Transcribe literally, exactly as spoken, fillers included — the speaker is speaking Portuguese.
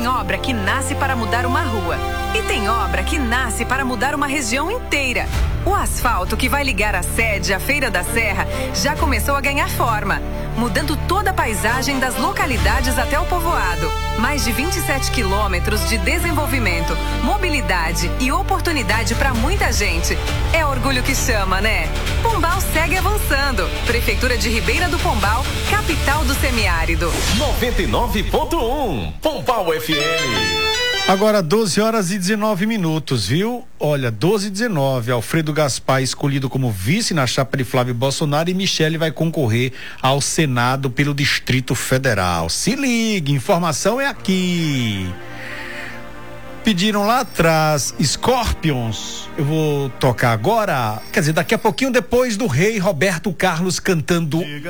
Tem obra que nasce para mudar uma rua. E tem obra que nasce para mudar uma região inteira. O asfalto que vai ligar a sede à Feira da Serra já começou a ganhar forma, mudando toda a paisagem das localidades até o povoado. Mais de vinte e sete quilômetros de desenvolvimento, mobilidade e oportunidade para muita gente. É orgulho que chama, né? Pombal segue avançando. Prefeitura de Ribeira do Pombal, capital do semiárido. noventa e nove ponto um Pombal F M. Agora doze horas e dezenove minutos, viu? Olha, doze e dezenove, Alfredo Gaspar escolhido como vice na chapa de Flávio Bolsonaro e Michele vai concorrer ao Senado pelo Distrito Federal. Se ligue, informação é aqui. Pediram lá atrás Scorpions, eu vou tocar agora, quer dizer, daqui a pouquinho depois do rei Roberto Carlos cantando